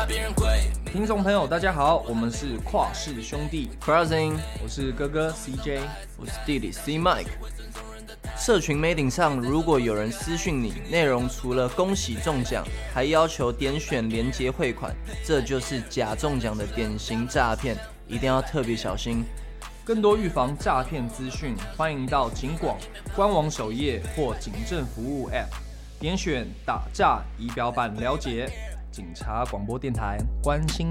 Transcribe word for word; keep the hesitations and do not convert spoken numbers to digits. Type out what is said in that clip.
听众朋友，大家好，我们是跨世兄弟 Crossing， 我是哥哥 C J， 我是弟弟 C Mike。社群媒体上如果有人私讯你，内容除了恭喜中奖，还要求点选连结汇款，这就是假中奖的典型诈骗，一定要特别小心。 更多预防诈骗资讯，欢迎到警广官网首页或警政服务 App 点选打诈仪表板了解。警察广播电台，关心